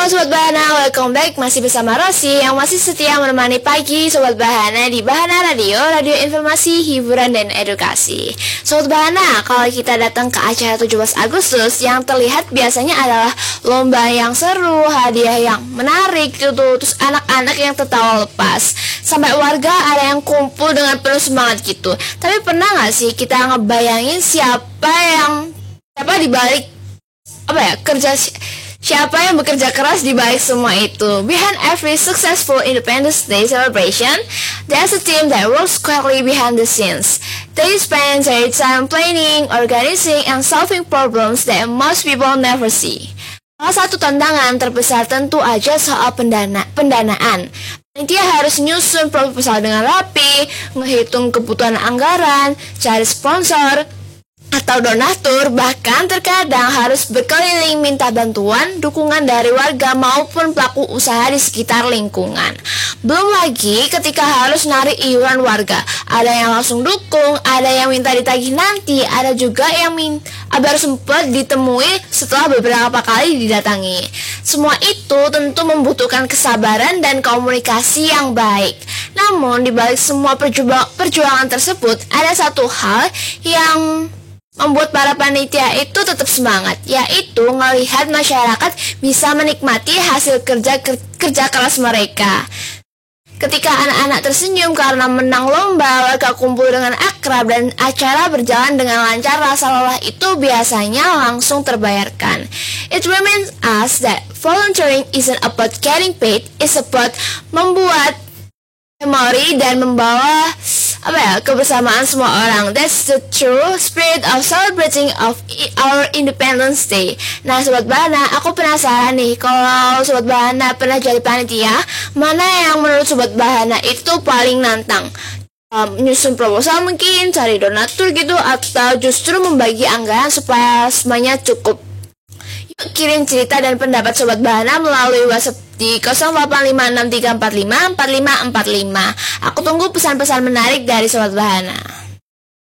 Halo Sobat Bahana, welcome back. Masih bersama Rosi yang masih setia menemani pagi Sobat Bahana di Bahana Radio, radio informasi, hiburan, dan edukasi. Sobat Bahana, kalau kita datang ke acara 17 Agustus, yang terlihat biasanya adalah lomba yang seru, hadiah yang menarik gitu, terus anak-anak yang tertawa lepas, sampai warga ada yang kumpul dengan penuh semangat gitu. Tapi pernah gak sih kita ngebayangin siapa dibalik siapa yang bekerja keras di balik semua itu? Behind every successful Independence Day celebration, there's a team that works quietly behind the scenes. They spend their time planning, organizing, and solving problems that most people never see. Salah satu tantangan terbesar tentu aja soal pendanaan. Panitia harus nyusun proposal dengan rapi, ngehitung kebutuhan anggaran, cari sponsor atau donatur, bahkan terkadang harus berkeliling minta bantuan, dukungan dari warga maupun pelaku usaha di sekitar lingkungan. Belum lagi ketika harus narik iuran warga, ada yang langsung dukung, ada yang minta ditagih nanti, ada juga yang baru sempat ditemui setelah beberapa kali didatangi. Semua itu tentu membutuhkan kesabaran dan komunikasi yang baik. Namun di balik semua perjuangan tersebut, ada satu hal yang membuat para panitia itu tetap semangat, yaitu melihat masyarakat bisa menikmati hasil kerja keras mereka. Ketika anak-anak tersenyum karena menang lomba, warga kumpul dengan akrab, dan acara berjalan dengan lancar, rasa lelah itu biasanya langsung terbayarkan. It reminds us that volunteering isn't about getting paid, it's about membuat memori dan membawa kebersamaan semua orang. That's the true spirit of celebrating of our Independence Day. Nah Sobat Bahana, aku penasaran nih, kalau Sobat Bahana pernah jadi panitia, mana yang menurut Sobat Bahana itu paling nantang? Nyusun proposal mungkin, cari donatur gitu, atau justru membagi anggaran supaya semuanya cukup? Yuk kirim cerita dan pendapat Sobat Bahana melalui WhatsApp di 085634545545. Aku tunggu pesan-pesan menarik dari Sobat Bahana.